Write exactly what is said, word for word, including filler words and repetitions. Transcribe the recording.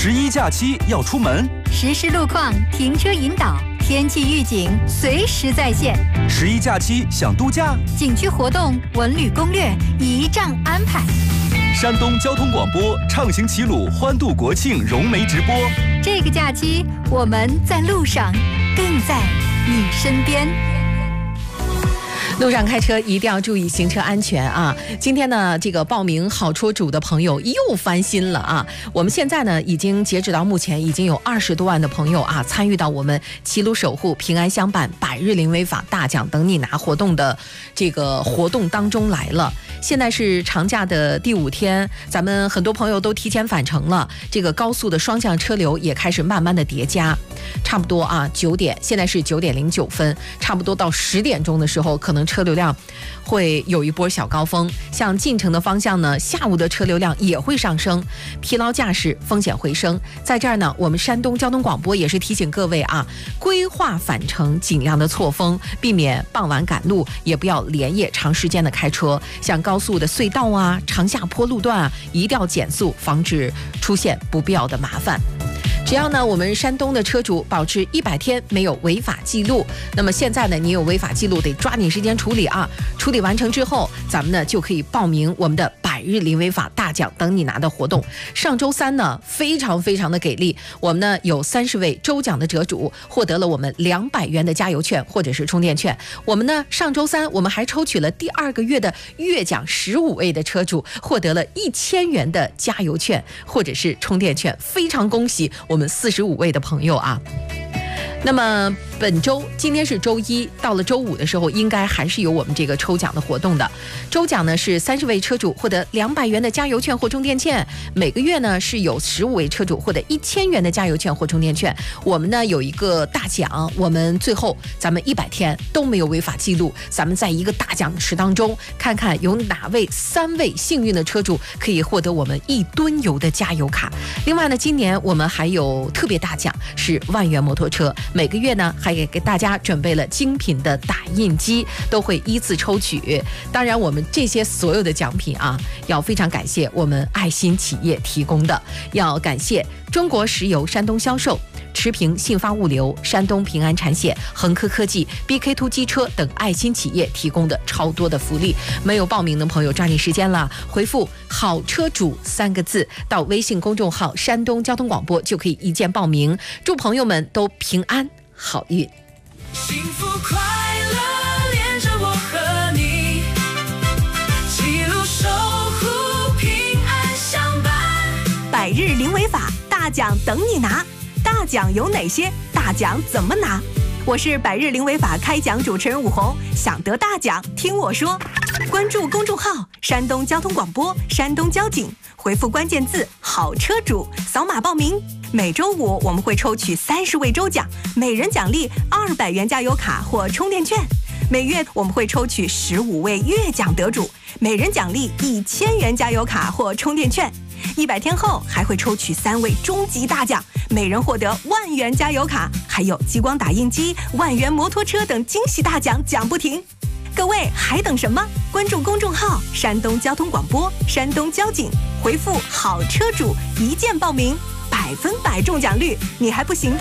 十一假期要出门， 实时路况、停车引导、天气预警随时在线。 十一假期想度假， 景区活动、文旅攻略一仗安排。 山东交通广播畅行齐鲁欢度国庆融媒直播。 这个假期我们在路上，更在你身边。 路上开车一定要注意行车安全啊！今天呢，这个报名好车主的朋友又翻新了啊！我们现在呢，已经截止到目前，已经有二十多万的朋友啊，参与到我们齐鲁守护平安相伴百日零违法大奖等你拿活动的这个活动当中来了。现在是长假的第五天，咱们很多朋友都提前返程了，这个高速的双向车流也开始慢慢的叠加，差不多啊，九点，现在是九点零九分，差不多到十点钟的时候，可能车流量会有一波小高峰。像进城的方向呢，下午的车流量也会上升，疲劳驾驶风险回升。在这儿呢，我们山东交通广播也是提醒各位啊，规划返程尽量的错峰，避免傍晚赶路，也不要连夜长时间的开车。像高速的隧道啊、长下坡路段啊，一定要减速，防止出现不必要的麻烦。只要呢，我们山东的车主保持一百天没有违法记录，那么现在呢，你有违法记录得抓紧时间处理啊！处理完成之后，咱们呢就可以报名我们的百日零违法大奖等你拿的活动。上周三呢，非常非常的给力，我们呢有三十位周奖的得主获得了我们两百元的加油券或者是充电券。我们呢上周三我们还抽取了第二个月的月奖十五位的车主，获得了一千元的加油券或者是充电券，非常恭喜我们四十五位的朋友啊！那么本周今天是周一，到了周五的时候，应该还是有我们这个抽奖的活动的。周奖呢是三十位车主获得两百元的加油券或充电券，每个月呢是有十五位车主获得一千元的加油券或充电券。我们呢有一个大奖，我们最后咱们一百天都没有违法记录，咱们在一个大奖池当中，看看有哪位三位幸运的车主可以获得我们一吨油的加油卡。另外呢，今年我们还有特别大奖是万元摩托车。每个月呢还给给大家准备了精品的打印机，都会依次抽取。当然我们这些所有的奖品啊，要非常感谢我们爱心企业提供的，要感谢中国石油山东销售、持平信发物流、山东平安产险、恒科科技、B K 二机车等爱心企业提供的超多的福利。没有报名的朋友抓紧时间了，回复好车主三个字到微信公众号山东交通广播就可以一键报名。祝朋友们都平安好运， 幸福快乐连着我和你，齐鲁守护平安相伴， 百日零违法大奖等你拿。大奖有哪些？大奖怎么拿？我是百日零违法开奖主持人武红，想得大奖听我说。关注公众号山东交通广播山东交警，回复关键字好车主，扫码报名。每周五我们会抽取三十位周奖，每人奖励二百元加油卡或充电券。每月我们会抽取十五位月奖得主，每人奖励一千元加油卡或充电券。一百天后还会抽取三位终极大奖，每人获得万元加油卡，还有激光打印机、万元摩托车等惊喜大奖奖不停。各位还等什么？关注公众号山东交通广播山东交警，回复好车主一键报名，百分百中奖率，你还不行动？